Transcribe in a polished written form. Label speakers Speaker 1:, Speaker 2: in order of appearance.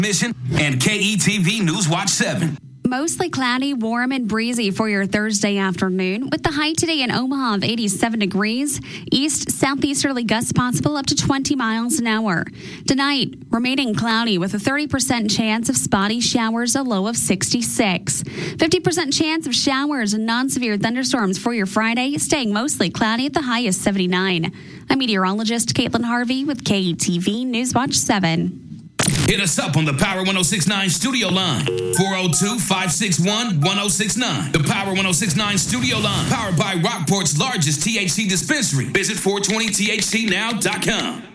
Speaker 1: Mission and KETV News Watch 7.
Speaker 2: Mostly cloudy, warm, and breezy for your Thursday afternoon with the high today in Omaha of 87 degrees. Southeasterly gusts possible up to 20 miles an hour. Tonight, remaining cloudy with a 30% chance of spotty showers, a low of 66. 50% chance of showers and non-severe thunderstorms for your Friday, staying mostly cloudy at the high of 79. I'm meteorologist Caitlin Harvey with KETV News Watch 7.
Speaker 1: Hit us up on the Power 1069 studio line, 402-561-1069. The Power 1069 studio line, powered by Rockport's largest THC dispensary. Visit 420THCnow.com.